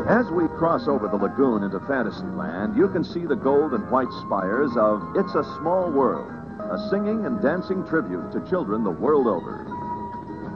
As we cross over the lagoon into Fantasyland, you can see the gold and white spires of It's a Small World, a singing and dancing tribute to children the world over.